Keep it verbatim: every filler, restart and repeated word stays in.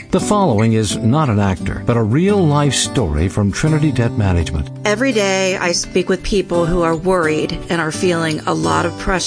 The following is not an actor, but a real-life story from Trinity Debt Management. Every day I speak with people who are worried and are feeling a lot of pressure